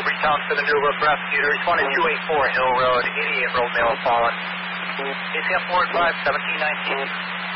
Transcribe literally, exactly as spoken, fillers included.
Retown for the New Look Prosecutor, twenty-two eighty-four Hill Road, eighty-eight-year-old male fallen. A C F Ward five, seventeen nineteen.